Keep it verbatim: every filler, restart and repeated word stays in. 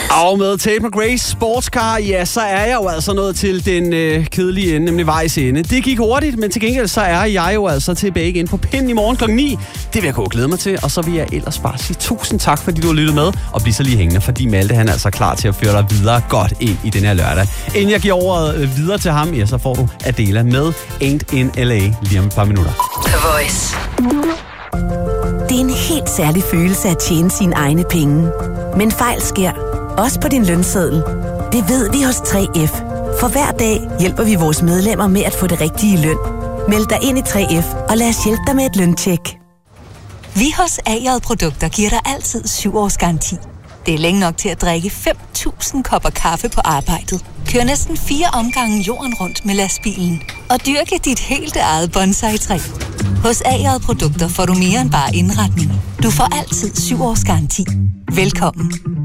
Og med Tate McRae's sportscar, ja, så er jeg jo altså nået til den øh, kedelige ende, nemlig vejs ende. Det gik hurtigt, men til gengæld så er jeg jo altså tilbage igen på pinden i morgen klokken ni. Det vil jeg kunne glæde mig til, og så vil jeg ellers bare sige tusind tak, fordi du har lyttet med, og bliv så lige hængende, fordi Malte han er altså klar til at føre dig videre godt ind i den her lørdag. Inden jeg giver ordet videre til ham, ja, så får du Adela med Ain't in L A lige om et par minutter. The Voice. Det er en helt særlig følelse at tjene sine egne penge. Men fejl sker, også på din lønseddel. Det ved vi hos tre F. For hver dag hjælper vi vores medlemmer med at få det rigtige løn. Meld dig ind i tre F, og lad os hjælpe dig med et løntjek. Vi hos A J Produkter giver dig altid syv års garanti. Det er længe nok til at drikke fem tusind kopper kaffe på arbejdet. Kør næsten fire omgange jorden rundt med lastbilen. Og dyrke dit helt eget bonsai-træ. Hos A J Produkter får du mere end bare indretning. Du får altid syv års garanti. Velkommen.